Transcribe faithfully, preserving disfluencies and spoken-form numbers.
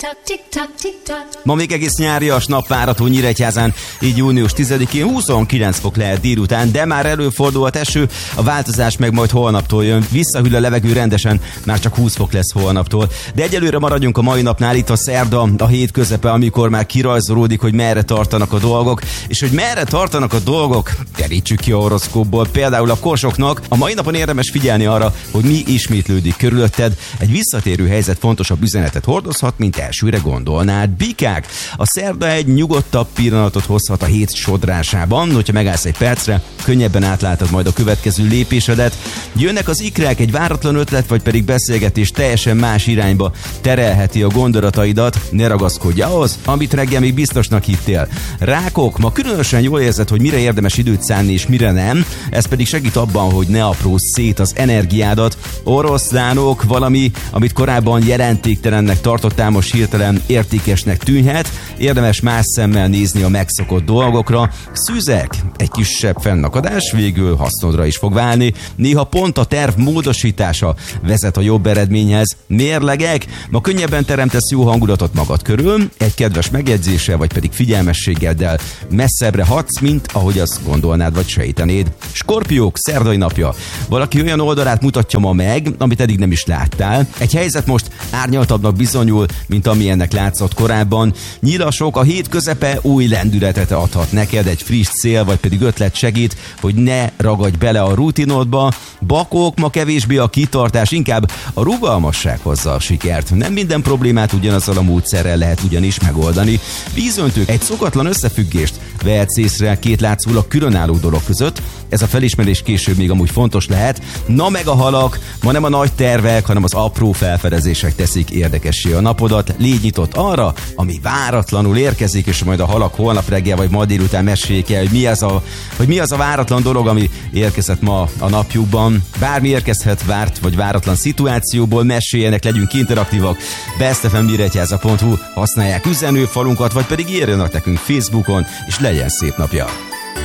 Ma még egész nyárias nap várható Nyíregyházán, így június tizedikén huszonkilenc fok lehet délután, de már előfordulhat eső, a változás meg majd holnaptól jön. Visszahűl a levegő rendesen, már csak húsz fok lesz holnaptól. De egyelőre maradjunk a mai napnál, itt a szerda, a hét közepe, amikor már kirajzolódik, hogy merre tartanak a dolgok, és hogy merre tartanak a dolgok, terítsük ki a horoszkópból. Például a korsoknak a mai napon érdemes figyelni arra, hogy mi ismétlődik körülötted. Egy visszatérő helyzet fontosabb üzenetet hordozhat, mint elsőre gondolnád. Bikák, a szerda egy nyugodtabb pillanatot hozhat a hét sodrásában, hogyha megállsz egy percre, könnyebben átlátod majd a következő lépésedet. Jönnek az ikrák, egy váratlan ötlet vagy pedig beszélgetés teljesen más irányba terelheti a gondolataidat, ne ragaszkodj ahhoz, amit reggel még biztosnak hittél. Rákok, ma különösen jól érzed, hogy mire érdemes időt szánni és mire nem, ez pedig segít abban, hogy ne aprózz szét az energiádat. Oroszlánok, valami, amit korábban jelentéktelennek tartottál, most hirtelen értékesnek tűnhet, érdemes más szemmel nézni a megszokott dolgokra. Szüzek, egy kisebb fennakadás végül hasznodra is fog válni, néha pont a terv módosítása vezet a jobb eredményhez. Mérlegek, ma könnyebben teremtesz jó hangulatot magad körül, egy kedves megjegyzéssel vagy pedig figyelmességeddel messzebbre hatsz, mint ahogy azt gondolnád vagy sejtenéd. Skorpiók, szerdai napja. Valaki olyan oldalát mutatja ma meg, amit eddig nem is láttál. Egy helyzet most árnyaltabbnak bizonyul, mint amilyennek látszott korábban. Nyilasok, a hét közepe új lendületet adhat neked, egy friss cél vagy pedig ötlet segít, hogy ne ragadj bele a rutinodba. Bakok, ma kevésbé a kitartás, inkább a rugalmasság hozza a sikert. Nem minden problémát ugyanazzal a módszerrel lehet ugyanis megoldani. Vízöntők, egy szokatlan összefüggést vehetsz észre két látszólag különálló dolog között. Ez a felismerés később még amúgy fontos lehet. Na meg a halak, ma nem a nagy tervek, hanem az apró felfedezések teszik érdekessé a napodat. Légy nyitott arra, ami váratlanul érkezik, és majd a halak holnap reggel vagy ma délután meséljék el, hogy mi az a, hogy mi az a váratlan dolog, ami érkezett ma a napjukban. Bármi érkezhet várt vagy váratlan szituációból, meséljenek, legyünk interaktívak. best f m nyíregyháza pont hu, használják üzenőfalunkat, vagy pedig írjanak nekünk Facebookon, és legyen szép napja!